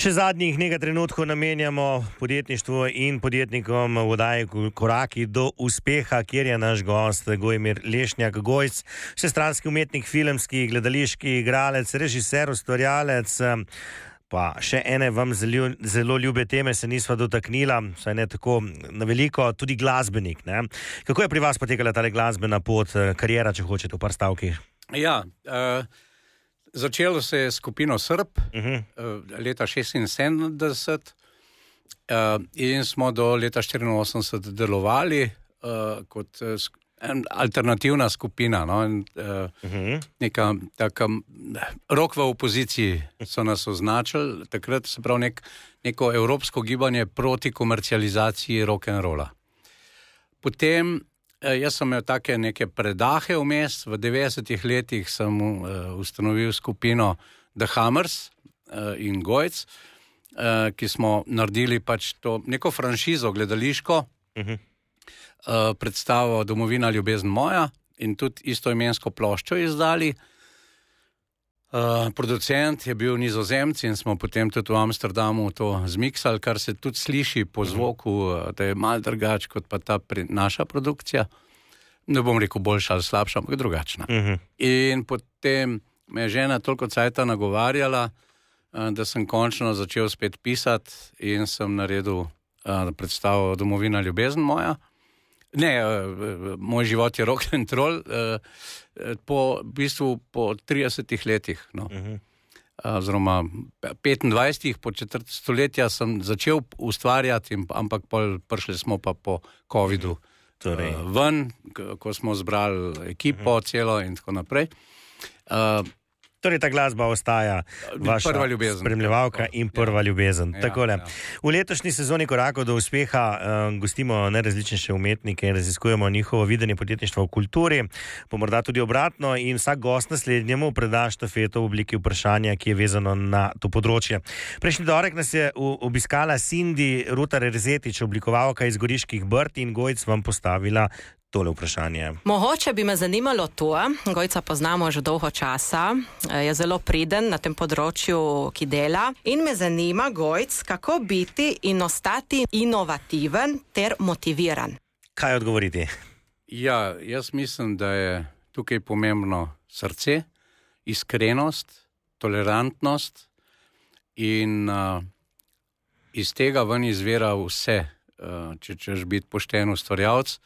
Še zadnjih nekaj trenutkov namenjamo podjetništvu in podjetnikom v oddaji Koraki do uspeha, kjer je naš gost Gojmir Lešnjak-Gojc, vsestranski umetnik, filmski, gledališki igralec, režiser, ustvarjalec. Pa še ene vam zelo ljube teme se nisva dotaknila, saj ne tako na veliko, tudi glasbenik. Ne? Kako je pri vas potekala ta glasbena pot, kariera, če hočete, v par stavkih? Ja, začelo se je skupino Srb leta 1976 in smo do leta 1984 delovali kot alternativna skupina, no? Neka taka rock v opoziciji so nas označili, takrat se pravi neko evropsko gibanje proti komercializaciji rock'n'rolla. Potem jaz sem imel take neke predahe vmes, v 90-ih letih sem ustanovil skupino The Hammers in Gojc, ki smo naredili pač to neko franšizo gledališko, predstavo Domovina, ljubezen moja in tudi istoimensko ploščo izdali. Producent je bil Nizozemec in smo potem tudi v Amsterdamu to zmiksali, kar se tudi sliši po zvoku, da je malo drugač kot pa ta naša produkcija. Ne bom rekel boljša ali slabša, ampak drugačna. In potem me je žena toliko cajta nagovarjala, da sem končno začel spet pisati in sem naredil predstavo Domovina, ljubezen moja. Ne, moj život je rock and roll, v bistvu po 30 letih, no. Oziroma 25, po četrt stoletja sem začel ustvarjati, ampak prišli smo pa po covidu ven, ko smo zbrali ekipo celo in tako naprej. Torej ta glasba ostaja vaša spremljevalka in prva ljubezen. Takole. V letošnji sezoni Korakov do uspeha gostimo najrazličnejše umetnike in raziskujemo njihovo videnje podjetništva v kulturi, pa morda tudi obratno, in vsak gost naslednjemu preda štafeto v obliki vprašanja, ki je vezano na to področje. Prejšnji torek nas je obiskala Cindy Rutar-Erzetič, oblikovalka iz Goriških Brd, in Gojc vam postavila tole vprašanje. Mogoče bi me zanimalo to, Gojca poznamo že dolgo časa, je zelo priden na tem področju, ki dela, in me zanima, Gojc, kako biti in ostati inovativen ter motiviran. Kaj odgovoriti? Ja, jaz mislim, da je tukaj pomembno srce, iskrenost, tolerantnost in iz tega ven izvira vse. Če ćeš biti pošten ustvarjalec,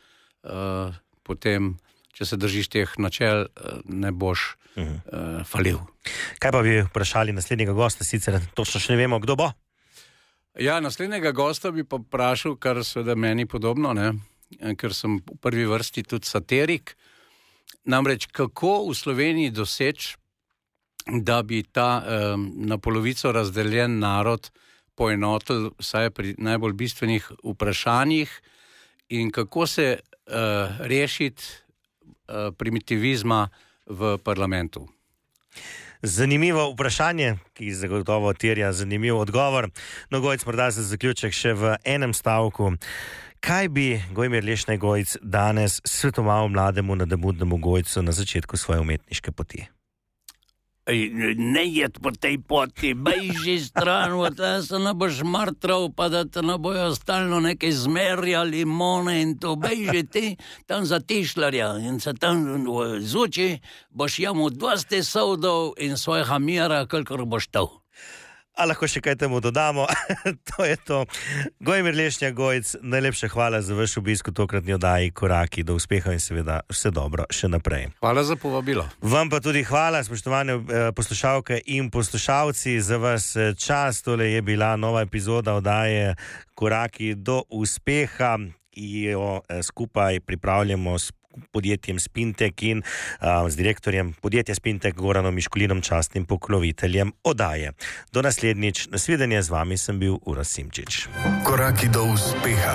potem, če se držiš teh načel, ne boš falil. Kaj pa bi vprašali naslednjega gosta, sicer točno še ne vemo, kdo bo? Ja, naslednjega gosta bi pa vprašal, kar seveda meni podobno, ne? Ker sem v prvi vrsti tudi satirik. Namreč, kako v Sloveniji doseči, da bi ta na polovico razdeljen narod poenotil vsaj pri najbolj bistvenih vprašanjih in kako se rešiti primitivizma v parlamentu. Zanimivo vprašanje, ki zagotovo terja zanimiv odgovor. No, Gojc, morda za zaključek še v enem stavku. Kaj bi Gojmir Lešnjak-Gojc danes svetoval mlademu nadobudnemu Gojcu na začetku svoje umetniške poti? Ne jed po tej poti, bejži stran, da se ne boš martral, pa da te ne bojo stalno nekaj zmerjali, limone in to, bejži ti tam za tišlarja in se tam zuči, boš jamu 20 soldov in svojega mira, kolikor boš to. A lahko še kaj temu dodamo? To je to. Gojmir Lešnjak-Gojc, najlepša hvala za vaš obisk v tokratni oddaji Koraki do uspeha in seveda vse dobro še naprej. Hvala za povabilo. Vam pa tudi hvala, spoštovane poslušalke in poslušalci, za vas čas. Tole je bila nova epizoda oddaje Koraki do uspeha, ki jo skupaj pripravljamo s podjetjem Spintek in z direktorjem podjetja Spintek Goranom Miškulinom, častnim pokroviteljem oddaje. Do naslednjič, nasvidenje, z vami sem bil Uroš Simčič. Koraki do uspeha.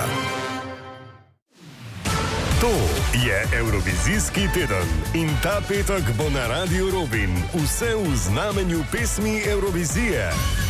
To je Evrovizijski teden in ta petek bo na Radiu Robin vse v znamenju pesmi Evrovizije.